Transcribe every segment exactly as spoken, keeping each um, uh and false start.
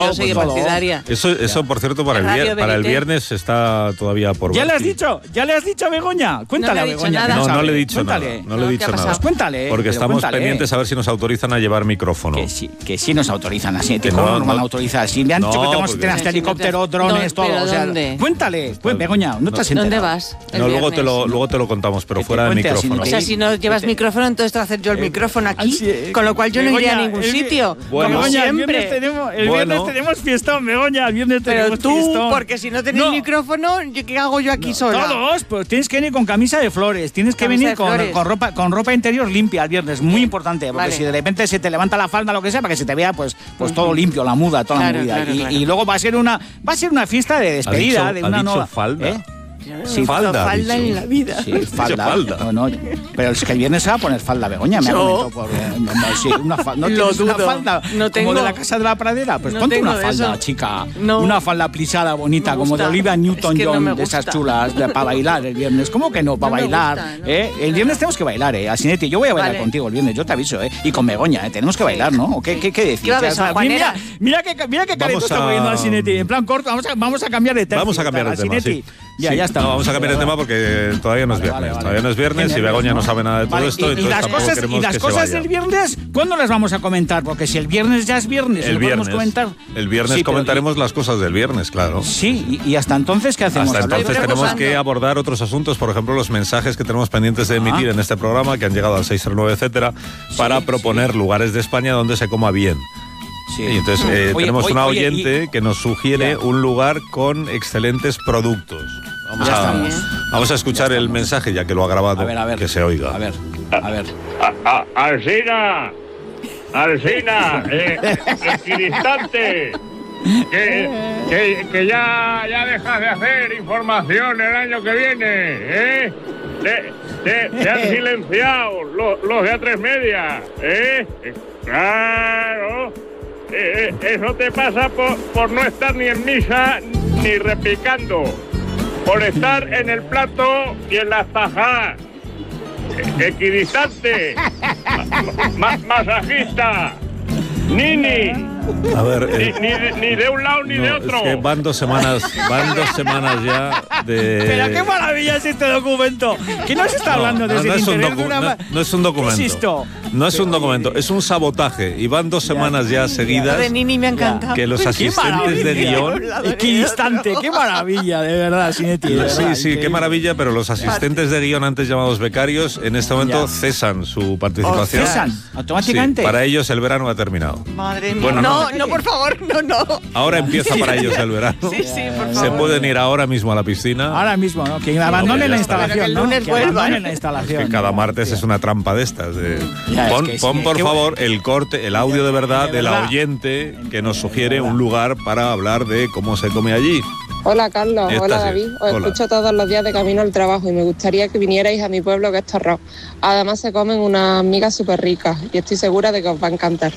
Yo soy partidaria. Eso, eso por cierto, para el, vier, para el viernes está todavía por ver. ¿Ya le has dicho? ¿Ya le has dicho a Begoña? Cuéntale no a Begoña. No, no le he dicho cuéntale. nada. No le he dicho nada. Pues cuéntale. Porque estamos cuéntale. pendientes a ver si nos autorizan a llevar micrófono. Que sí, que sí nos autorizan así. Que ¿Cómo no, nos van a no. autorizar? Si le han dicho No, que tenemos que porque- tener hasta helicópteros, No, drones, todo. pero O sea, ¿dónde? cuéntale. Pues, Begoña, no te has ¿Dónde enterado. vas? el No, luego viernes? te, lo, luego te lo contamos, pero Que te fuera de cuente así, micrófono. O sea, si no llevas te- micrófono, entonces te voy a hacer yo el Eh, micrófono aquí. así es. Con lo cual yo no iré a Begoña, ningún el- sitio. Bueno. como Begoña, el siempre. viernes tenemos, el Bueno. viernes tenemos fiestón, Begoña. El viernes Pero tenemos tú, fiestón. porque si no tenés No. micrófono, ¿yo ¿qué hago yo aquí sola? Todos, pues tienes que venir con camisa de flores, tienes que Camisa venir de con, flores. con ropa con ropa interior limpia el viernes, muy importante, porque Vale. si de repente se te levanta la falda lo que sea, para que se te vea pues pues todo limpio, la muda, toda Claro, la movida. claro, y, claro. y luego va a ser una va a ser una fiesta de despedida dicho- de ha una dicho nueva falda. ¿Eh? Sí, Falda, ha falda dicho. en la vida. Sí, falda. falda. No, no, pero es que el viernes se va a poner falda, Begoña, me ha Yo. comentado por eh, no, no, sí, una falda. ¿No Lo tienes una dudo. falda No tengo. como de la Casa de la Pradera? Pues No ponte tengo una de falda, eso. chica. No. Una falda plisada bonita, Me como de gusta. Olivia Es que no Newton-John, me de esas gusta. chulas, para bailar el viernes. ¿Cómo que no? Para No me bailar. gusta, no. ¿eh? El viernes tenemos que bailar, ¿eh? Asinetti, yo voy a bailar Vale. contigo el viernes, yo te aviso, ¿eh? Y con Begoña, ¿eh? Tenemos que bailar, ¿no? ¿O qué, qué, qué decís? ¿Qué va a haber, O sea, San Juanera? mira, mira qué, mira qué careto Vamos está a- poniendo Asinetti. En plan corto, vamos a, vamos a cambiar de tema. Vamos a cambiar de tema, sí. Ya, Sí. ya está. No, vamos a cambiar de tema porque todavía no es Vale, viernes. vale, vale. Todavía no es viernes y Qué Begoña nervios, no sabe nada de todo Vale, esto, y, y entonces las tampoco cosas, queremos y las que cosas se vaya. del viernes, ¿cuándo las vamos a comentar? Porque si el viernes ya es viernes, El ¿lo podemos viernes. comentar? El viernes Sí, pero- comentaremos las cosas del viernes, claro. Sí, y, y hasta entonces, ¿qué hacemos? Hasta Hablar- entonces Estoy tenemos preocupando. que abordar otros asuntos, por ejemplo, los mensajes que tenemos pendientes de emitir Ah. en este programa, que han llegado al seis cero nueve, etcétera, para proponer lugares de España donde se coma bien. Sí. Y entonces eh, Oye, tenemos oye, una oye, oyente y- que nos sugiere Ya. un lugar con excelentes productos. Vamos, Ya a, estamos. vamos a escuchar el mensaje, ya que lo ha grabado, A ver, a ver. que se oiga. A ver, a ver. A- a- Alsina, Alsina, eh, equidistante, que, que, que ya, ya dejas de hacer información el año que viene, ¿eh? Te, te, te han silenciado los, los de A tres Media, ¿eh? Claro, eh, eh, eso te pasa por, por no estar ni en misa ni repicando, por estar en el plato y en las tajas. Equidistante, ma- masajista, nini, A ver, ni, eh, ni de, ni de un lado ni no, de otro. es que van dos semanas, van dos semanas ya de... Pero qué maravilla es este documento. ¿Qué nos está hablando no, desde no el es un internet de docu- una no- ma- no es un documento. ¿Qué es esto? No es un documento, es un sabotaje. Y van dos semanas ya seguidas De Nini me ha encantado. que los Qué asistentes de guión... Equidistante, qué maravilla, de verdad, Sinetti. de Sí, verdad, sí, qué increíble. maravilla, pero los asistentes de guión antes llamados becarios en este momento Ya. cesan su participación. ¿Cesan automáticamente? Sí, para ellos el verano ha terminado. Madre mía. Bueno, no, no, por favor, no, no. Ahora empieza para ellos el verano. Sí, sí, por Se favor. pueden ir ahora mismo a la piscina. Ahora mismo, ¿no? Que abandonen ya la está. instalación, Pero que el ¿no? lunes Que vuelvan. abandonen la instalación. Que cada ¿no? martes es una trampa de estas. De... Ya, es Pon, que sí, pon, por qué favor el corte, el audio de verdad De de la verdad. oyente que nos sugiere un lugar para hablar de cómo se come allí. Hola Carlos, Esta hola sí. David, os Hola. escucho todos los días de camino al trabajo y me gustaría que vinierais a mi pueblo que es Torrón. Además se comen unas migas súper ricas y estoy segura de que os va a encantar.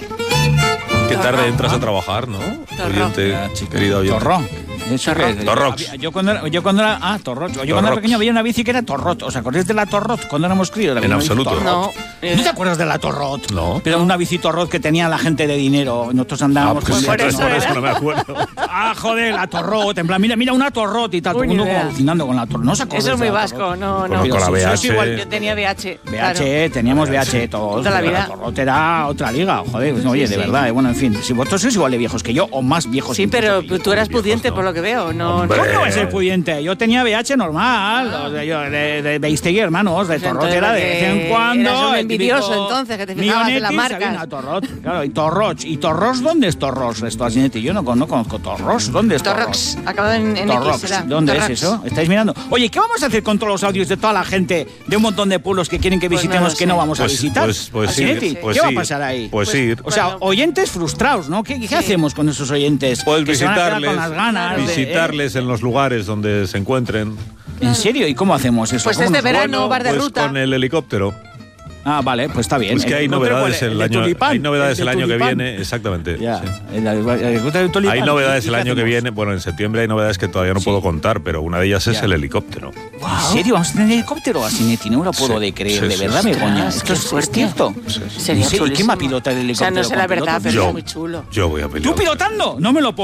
Qué tarde entras a trabajar, ¿no? Torrón. Oyente, Ya, chica. querido oyente. Torrón. Eso Torrot. que- Torrots. había- Yo cuando era, yo cuando era, ah, Torrot. Yo cuando era Torrots. pequeño había una bici que era Torrot. ¿Os acordáis de la Torrot cuando éramos críos? En absoluto. No. ¿No te acuerdas de la Torrot? No. Pero una bici Torrot que tenía la gente de dinero. Nosotros Ah, andábamos pues con sí, por entonces eso por era. eso no me acuerdo. Ah, joder, la Torrot. En plan, mira, mira una Torrot y tal. Todo el Uy, mundo ni idea. como alucinando con la Torrot. ¿No se acordáis Eso es de muy la vasco, Torrot? no, no. Conozco la Pero V si H. sois igual- Yo tenía V H. V H, teníamos V H todos. Toda la pero vida. Torrot era otra liga, joder. pues, oye, Sí, de sí. verdad. eh, Bueno, en fin, si vosotros sois igual de viejos que yo o más viejos. Sí, incluso pero que yo. tú eras viejos, pudiente ¿no? por lo que veo. No, Hombre. ¿Cómo no voy a ser pudiente? Yo tenía V H normal, o sea, yo, de, de, de Istegui, hermanos, de Pues Torrot entonces, era de vez en porque cuando. eras un el envidioso, típico entonces, que te fijabas en las Mionetis, marcas. había una Torrot, claro, y Torroch. ¿Y Torros dónde es Torros? Esto, Asinetti, yo no, no conozco Torros. ¿Dónde es Torros? Torrox, acabado en, en X. Torrox. será. ¿Dónde Torrox. es eso? ¿Estáis mirando? Oye, ¿qué vamos a hacer con todos los audios de toda la gente de un montón de pueblos que quieren que Pues visitemos no lo que no sé. vamos a Pues, visitar? pues, pues sí, Asinetti, pues ¿qué va a sí, pasar ahí? Pues ir. O sea, Bueno. oyentes frustrados, ¿no? ¿Qué, qué Sí. hacemos con esos oyentes? Puedes Que se van a quedar visitarles, con las ganas de- ¿eh? visitarles en los lugares donde se encuentren. ¿En serio? ¿Y cómo hacemos eso? Pues ¿Cómo este nos- verano, bar de pues ruta. con el helicóptero. Ah, vale, pues está bien. Es que hay helicóptero, novedades ¿cuál? el de año, tulipán, hay novedades el el de año que tulipán. viene, exactamente. Ya, sí. el, el helicóptero de tulipán. Hay novedades ¿Y el qué año que hacemos? viene. Bueno, en septiembre hay novedades que todavía no Sí. puedo contar, pero una de ellas es Ya. el helicóptero. ¿En serio? ¿Vamos a tener helicóptero? Asinetti, no me lo puedo Sí, de creer, sí, de sí, verdad, sí. Begoña. Ostras, Esto qué es, es fuerte. cierto. Sí, sí. Sería ¿Y quién va a chulísimo. pilotar el O sea, helicóptero? no sé la ¿Con verdad, piloto? pero Yo. es muy chulo. Yo voy a pilotar. ¿Tú pilotando? No me lo puedo